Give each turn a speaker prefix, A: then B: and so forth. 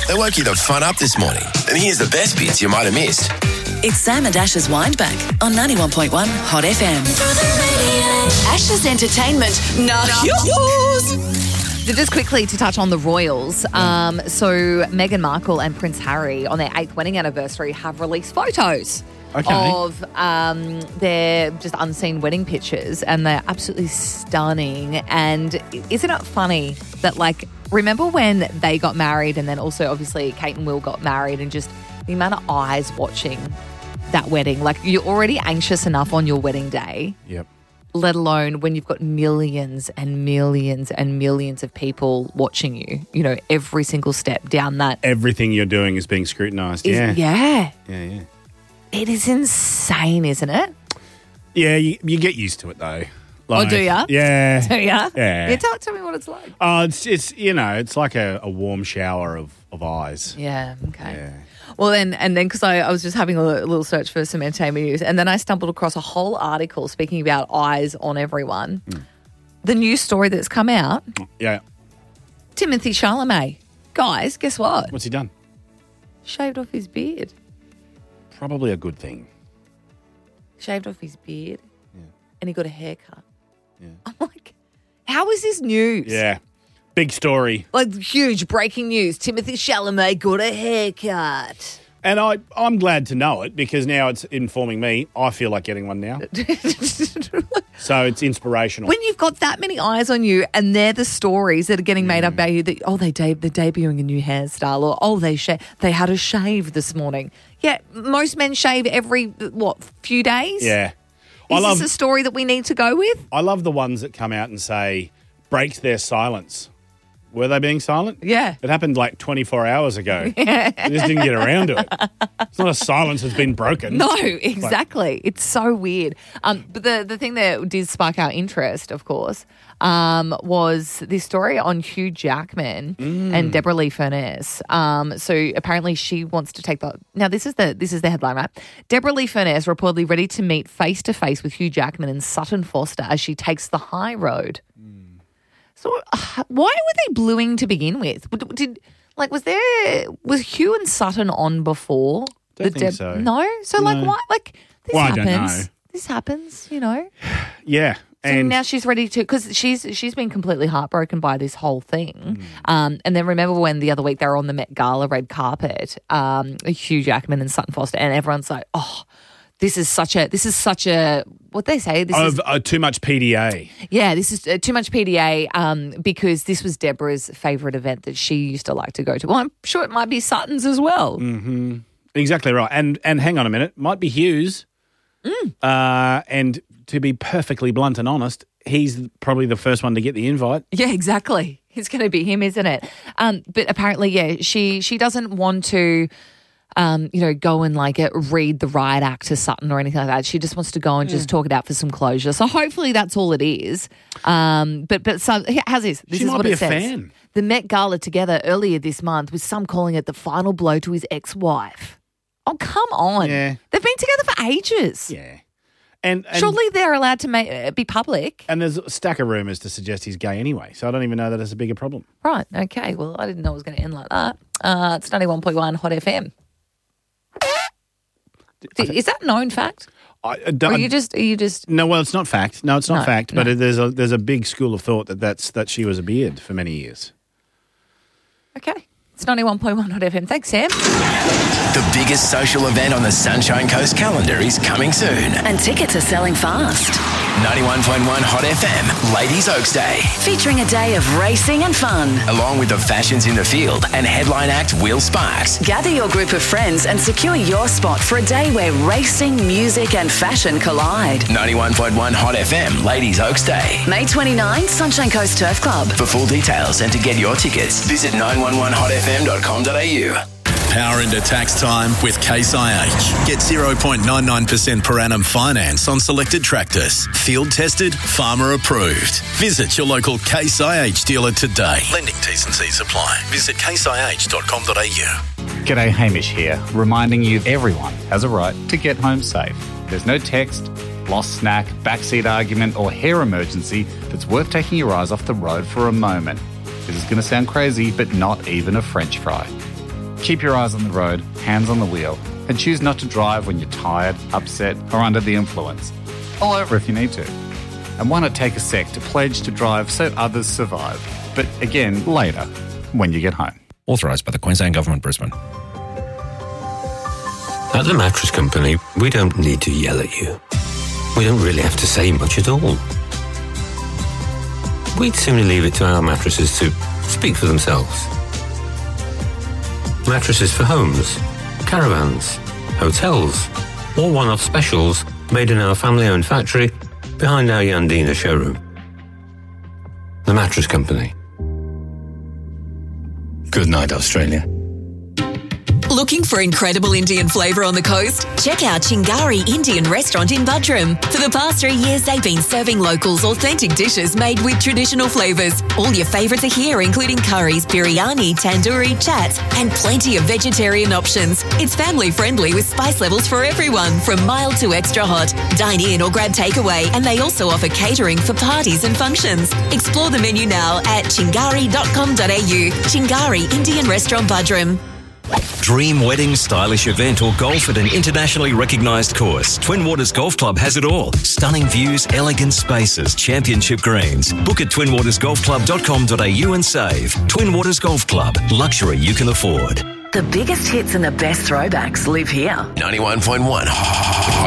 A: They woke you the fun up this morning. And here's the best bits you might have missed.
B: It's Sam and Ash's Windback on 91.1 Hot FM. Ash's Entertainment.
C: So just quickly to touch on the royals. So Meghan Markle and Prince Harry on their 8th wedding anniversary have released photos of their just unseen wedding pictures, and they're absolutely stunning. And isn't it funny that, like, remember when they got married and then also obviously Kate and Will got married, and just the amount of eyes watching that wedding. Like, you're already anxious enough on your wedding day.
D: Yep.
C: Let alone when you've got millions and millions and millions of people watching you, you know, every single step down that.
D: Everything you're doing is being scrutinised.
C: Yeah.
D: Yeah.
C: It is insane, isn't it?
D: Yeah, you get used to it though.
C: Like, do ya?
D: Yeah.
C: Do ya?
D: Yeah.
C: Yeah, tell me what it's like.
D: It's you know, it's like a warm shower of eyes.
C: Yeah, okay.
D: Yeah.
C: Well, then because I was just having a little search for some entertainment news, and then I stumbled across a whole article speaking about eyes on everyone. The news story that's come out,
D: Yeah.
C: Timothée Chalamet. Guys, guess what?
D: What's he done?
C: Shaved off his beard.
D: Probably a good thing.
C: Shaved off his beard.
D: Yeah.
C: And he got a haircut.
D: Yeah.
C: I'm like, how is this news?
D: Yeah. Big story.
C: Like, huge breaking news. Timothée Chalamet got a haircut.
D: And I'm glad to know it because now it's informing me. I feel like getting one now. So it's inspirational.
C: When you've got that many eyes on you and they're the stories that are getting made up about you, that, they're debuting a new hairstyle, or, they had a shave this morning. Yeah, most men shave every, few days?
D: Yeah.
C: Is this a story that we need to go with?
D: I love the ones that come out and say, break their silence. Were they being silent?
C: Yeah.
D: It happened like 24 hours ago. Yeah. They just didn't get around to it. It's not a silence that's been broken.
C: No, exactly. It's so weird. But the thing that did spark our interest, of course, was this story on Hugh Jackman and Deborah Lee Furness. So apparently she wants to take now this is the headline, right? Deborah Lee Furness reportedly ready to meet face to face with Hugh Jackman and Sutton Foster as she takes the high road. So why were they bluing to begin with? Was Hugh and Sutton on before?
D: Don't think so.
C: No? So why? Like, this happens.
D: I don't know.
C: This happens, you know?
D: Yeah.
C: So now she's ready to, because she's been completely heartbroken by this whole thing. And then remember when the other week they were on the Met Gala red carpet, Hugh Jackman and Sutton Foster, and everyone's like, this is such a what they say.
D: Too much PDA.
C: Yeah, this is too much PDA because this was Deborah's favourite event that she used to like to go to. Well, I'm sure it might be Sutton's as well.
D: Mm-hmm. Exactly right. And hang on a minute, might be Hugh's. And to be perfectly blunt and honest, he's probably the first one to get the invite.
C: Yeah, exactly. It's going to be him, isn't it? But apparently, she doesn't want to. Go and read the riot act to Sutton or anything like that. She just wants to go and just talk it out for some closure. So hopefully that's all it is. But so how's this? This is what it says.
D: Fan.
C: The Met Gala together earlier this month, with some calling it the final blow to his ex-wife. Oh, come on.
D: Yeah.
C: They've been together for ages.
D: Yeah. And
C: surely they're allowed to be public.
D: And there's a stack of rumours to suggest he's gay anyway, so I don't even know that it's a bigger problem.
C: Right. Okay. Well, I didn't know it was going to end like that. It's 91.1 Hot FM. Is that a known fact? Or are you just?
D: No, well, it's not fact. No, it's not fact. No. But there's a big school of thought that she was a beard for many years.
C: Okay, it's 91.1 Hot FM. Thanks, Sam.
A: The biggest social event on the Sunshine Coast calendar is coming soon,
B: and tickets are selling fast.
A: 91.1 Hot FM, Ladies Oaks Day.
B: Featuring a day of racing and fun.
A: Along with the fashions in the field and headline act Will Sparks.
B: Gather your group of friends and secure your spot for a day where racing, music and fashion collide.
A: 91.1 Hot FM, Ladies Oaks Day.
B: May 29, Sunshine Coast Turf Club.
A: For full details and to get your tickets, visit 911hotfm.com.au.
E: Power into tax time with Case IH. Get 0.99% per annum finance on selected tractors. Field tested, farmer approved. Visit your local Case IH dealer today. Lending T's and C's apply. Visit caseih.com.au.
F: G'day, Hamish here, reminding you everyone has a right to get home safe. There's no text, lost snack, backseat argument or hair emergency that's worth taking your eyes off the road for a moment. This is going to sound crazy, but not even a French fry. Keep your eyes on the road, hands on the wheel, and choose not to drive when you're tired, upset, or under the influence. Pull over if you need to. And why not take a sec to pledge to drive so others survive? But again, later, when you get home.
G: Authorised by the Queensland Government, Brisbane.
H: At the Mattress Company, we don't need to yell at you. We don't really have to say much at all. We'd sooner leave it to our mattresses to speak for themselves. Mattresses for homes, caravans, hotels, or one-off specials made in our family-owned factory behind our Yandina showroom. The Mattress Company. Good night, Australia.
I: Looking for incredible Indian flavour on the coast? Check out Chingari Indian Restaurant in Buttram. For the past 3 years, they've been serving locals authentic dishes made with traditional flavours. All your favourites are here, including curries, biryani, tandoori, chats, and plenty of vegetarian options. It's family friendly with spice levels for everyone, from mild to extra hot. Dine in or grab takeaway, and they also offer catering for parties and functions. Explore the menu now at chingari.com.au. Chingari Indian Restaurant, Buttram.
J: Dream wedding, stylish event or golf at an internationally recognised course. Twin Waters Golf Club has it all. Stunning views, elegant spaces, championship greens. Book at twinwatersgolfclub.com.au and save. Twin Waters Golf Club. Luxury you can afford.
B: The biggest hits and the best throwbacks live here.
A: 91.1